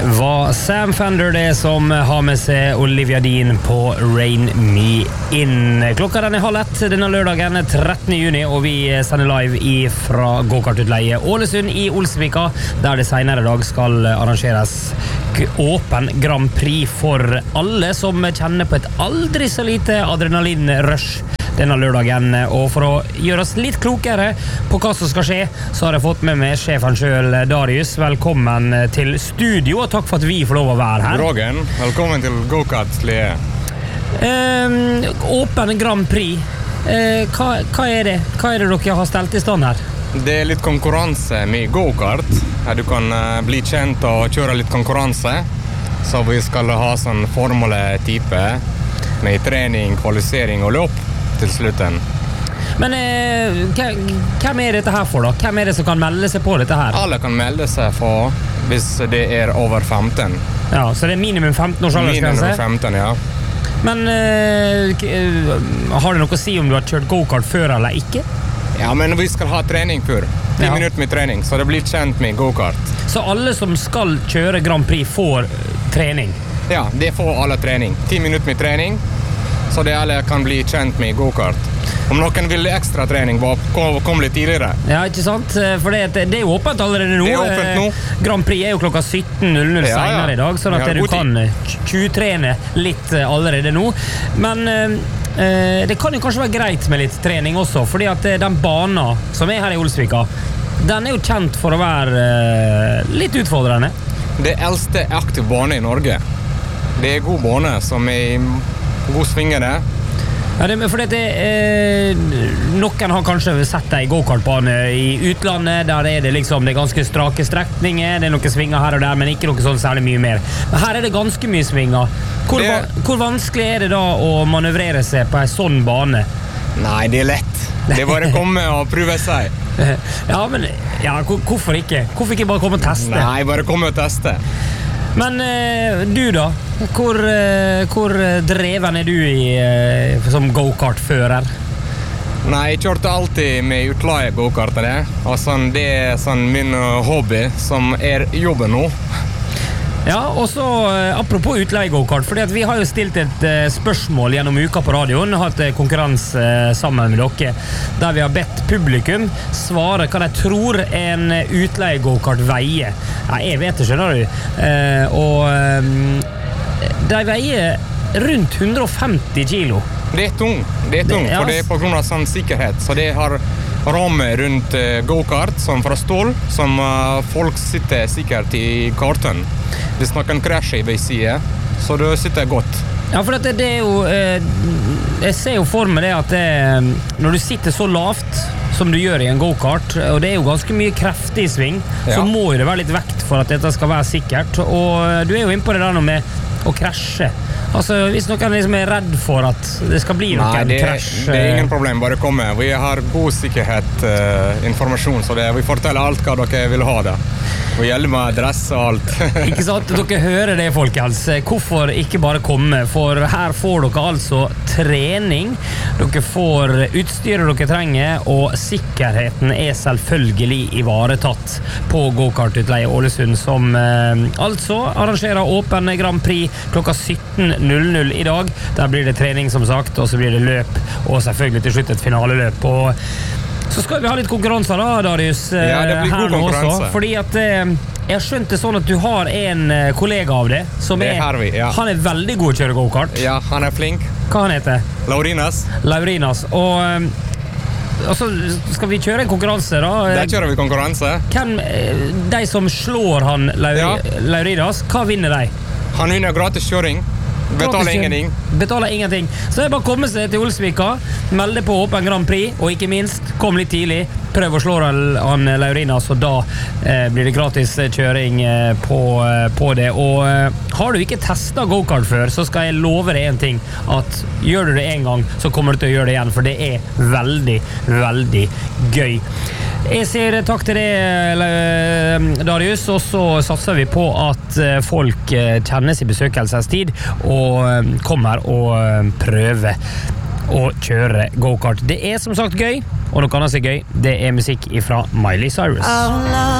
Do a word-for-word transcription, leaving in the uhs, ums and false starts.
var Sam Fender det som har med seg Olivia Dean på Rain Me In. Klokka den er halv ett denne lørdagen trettende juni, og vi sender live fra go-kartutleie Ålesund i Olsvika, der det senere i dag skal arrangeres åpen Grand Prix for alle som kjenner på et aldri så lite adrenalinrush denne lørdagen. Og for å gjøre oss litt klokere på hva som skal skje, så har jeg fått med meg sjefen selv, Darius. Velkommen til studio, og takk for at vi får lov å være her. Rogen, velkommen til go-kartutleie. Eh, åpen Grand Prix. Eh, hva, hva er det? Hva er det dere har stelt i stand her? Det er litt konkurranse med go-kart. Du kan bli kjent og kjøre litt konkurranse. Så vi skal ha sånn formule-type med trening, kvalifisering og løp til slutten. Men eh, hvem er dette her for da? Hvem er det som kan melde seg på dette her? Alle kan melde seg for hvis det er over femten. Ja, så det er minimum femten års aldersgrense? Minimum femten, ja. Men eh, har det noe å si om du har kjørt go-kart før eller ikke? Ja, men vi skal ha trening før. ti ja. minutter med trening, så det blir kjent med go-kart. Så alle som skal kjøre Grand Prix får trening? Ja, det får alle trening. ti minutter med trening, så det alle kan bli kjent med go-kart. Om noen vil ekstra trening, kom litt tidligere. Ja, ikke sant? For det, det er jo åpent allerede nå. Det er åpent nå. Grand Prix er jo klokka sytten null null ja, senere ja. i dag, sånn at du kan tjuvtrene litt allerede nå. Men eh, det kan jo kanskje være greit med litt trening også, fordi at den banen som er her i Olsvika, den er jo kjent for å være eh, litt utfordrende. Det eldste aktive bane i Norge. Det er god bane som er god svingere. Ja, det, for det, eh, noen har kanskje sett deg i go-kartbane i utlandet, der er det liksom det er ganske strake strekninger, det er noen svinger her og der, men ikke noe sånn særlig mye mer. Men her er det ganske mye svinger. Hvor, det... hvor vanskelig er det da å manøvrere seg på en sånn bane? Nei, det er lett. Det er bare å komme og prøve seg. Ja, men ja, hvorfor ikke? Hvorfor ikke bare komme og teste? Nei, bare komme og teste. Men eh, du da, hvor, eh, hvor dreven er du i, eh, som go-kart-fører? Nei, jeg kjørte alltid med utleie go-kartere, og sånn, det er sånn min hobby som er jobben nå. Ja, og så eh, apropos utleie go-kart, fordi at vi har jo stilt et eh, spørsmål gjennom uka på radioen, hatt eh, konkurranse eh, sammen med dere, der vi har bedt publikum svare hva de tror en utleie go-kart veier. Ja, jeg vet det, skjønner du. Eh, og eh, de veier rundt hundre og femti kilo. Det er tung, det er tung, det, ja. For det er på grunn av sånn sikkerhet, så det har ramme rundt uh, go-kart som fra stål, som uh, folk sitter sikkert i karten. Hvis noen krasjer i veiside, så du sitter godt. Ja, for det, det er jo eh, jeg ser jo for meg det at det, når du sitter så lavt som du gjør i en go-kart, og det er jo ganske mye kreftig sving, ja. Så må det være litt vekt for at dette skal være sikkert, og du er jo inne på det der med å krasje. Altså, hvis noen liksom er redd for at det skal bli noen Nei, det, krasj... det er ingen problem, bare komme. Vi har god sikkerhet, uh, informasjon, så det, vi forteller alt hva dere vil ha det. Og hjelme, adresse og alt. Ikke sant? Dere hører det, folkens. Hvorfor ikke bare komme? For her får dere altså trening, dere får utstyret dere trenger, og sikkerheten er selvfølgelig ivaretatt på go-kartutleie Ålesund, som uh, altså arrangerer åpen Grand Prix klokka sytten null null i dag. Der blir det trening, som sagt, og så blir det løp, og selvfølgelig til slutt et finaleløp. Og så skal vi ha litt konkurranser da, Darius, ja, det blir her god nå konkurranse. også, fordi at eh, jeg har skjønt det sånn at du har en kollega av det, som det er, vi, ja. han er veldig god å kjøre go-kart. Ja, han er flink. Hva han heter? Laurinas. Laurinas, og, og så skal vi kjøre en konkurranse da. Der kjører vi konkurranse. Hvem, de som slår han, Lauri, ja. Laurinas, hva vinner de? Han vinner gratis kjøring. Betaler ingenting. Betaler ingenting. Så det er bare å komme seg til Olsvika, melde på åpen Grand Prix, og ikke minst, kom litt tidlig, prøv å slå han Laurinas, og da eh, blir det gratis kjøring eh, på, eh, på det. Og eh, har du ikke testet go-kart før, så skal jeg love deg en ting, at gjør du det en gang, så kommer du til å gjøre det igjen, for det er veldig, veldig gøy. Jeg sier takk til deg, Darius, og så satser vi på at folk kjennes i besøkelsestid og kommer og prøver å kjøre go-kart. Det er som sagt gøy, og noe annet er gøy. Det er musikk fra Miley Cyrus.